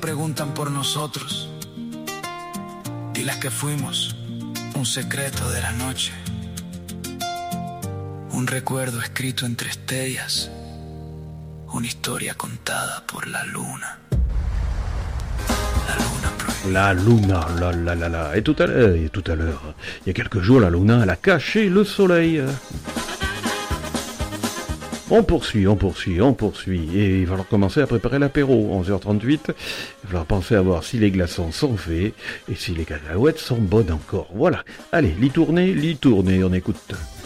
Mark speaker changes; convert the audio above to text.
Speaker 1: preguntan por nosotros, diles que fuimos un secreto de la noche, un recuerdo escrito entre estrellas, una historia contada por la luna.
Speaker 2: La Luna, la. Et tout à l'heure, il y a quelques jours, la Luna, elle a caché le soleil. On poursuit. Et il va falloir commencer à préparer l'apéro. 11h38, il va falloir penser à voir si les glaçons sont faits et si les cacahuètes sont bonnes encore. Voilà. Allez, lit tourner, on écoute.